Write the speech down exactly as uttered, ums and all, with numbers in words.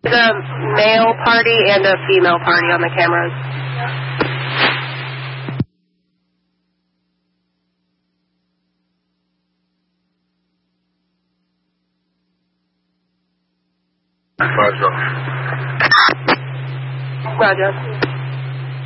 a male party and a female party on the cameras. Roger.